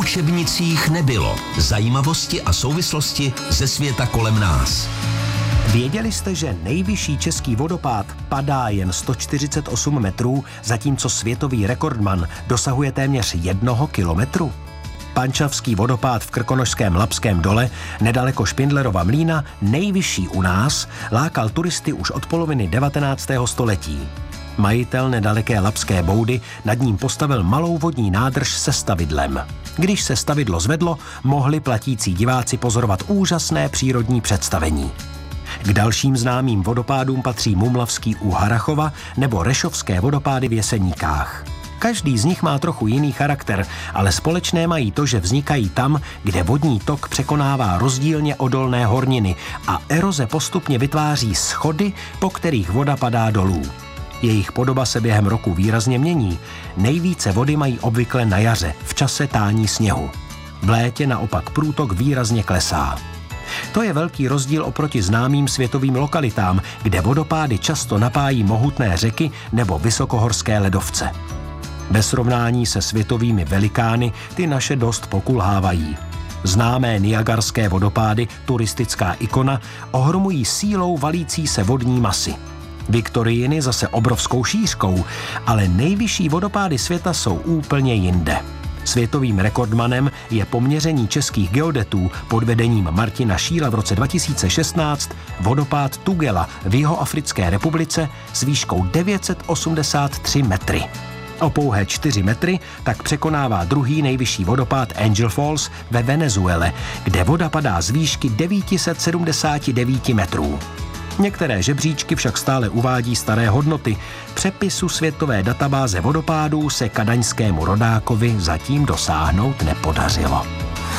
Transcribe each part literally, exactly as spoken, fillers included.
učebnicích nebylo. Zajímavosti a souvislosti ze světa kolem nás. Věděli jste, že nejvyšší český vodopád padá jen sto čtyřicet osm metrů, zatímco světový rekordman dosahuje téměř jednoho kilometru? Pančavský vodopád v krkonošském Labském dole, nedaleko Špindlerova Mlýna, nejvyšší u nás, lákal turisty už od poloviny devatenáctého století. Majitel nedaleké Labské boudy nad ním postavil malou vodní nádrž se stavidlem. Když se stavidlo zvedlo, mohli platící diváci pozorovat úžasné přírodní představení. K dalším známým vodopádům patří Mumlavský u Harrachova nebo Rešovské vodopády v Jeseníkách. Každý z nich má trochu jiný charakter, ale společné mají to, že vznikají tam, kde vodní tok překonává rozdílně odolné horniny a eroze postupně vytváří schody, po kterých voda padá dolů. Jejich podoba se během roku výrazně mění. Nejvíce vody mají obvykle na jaře, v čase tání sněhu. V létě naopak průtok výrazně klesá. To je velký rozdíl oproti známým světovým lokalitám, kde vodopády často napájí mohutné řeky nebo vysokohorské ledovce. Ve srovnání se světovými velikány ty naše dost pokulhávají. Známé Niagarské vodopády, turistická ikona, ohromují sílou valící se vodní masy. Viktorijiny zase obrovskou šířkou, ale nejvyšší vodopády světa jsou úplně jinde. Světovým rekordmanem je po měření českých geodetů pod vedením Martina Šíla v roce dva tisíce šestnáct vodopád Tugela v Jihoafrické republice s výškou devět set osmdesát tři metry. O pouhé čtyři metry tak překonává druhý nejvyšší vodopád Angel Falls ve Venezuele, kde voda padá z výšky devět set sedmdesát devět metrů. Některé žebříčky však stále uvádí staré hodnoty. Přepisu světové databáze vodopádů se kadaňskému rodákovi zatím dosáhnout nepodařilo.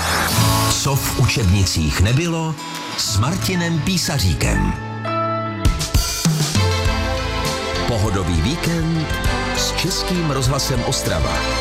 Co v učebnicích nebylo, s Martinem Písaříkem. Pohodový víkend s Českým rozhlasem Ostrava.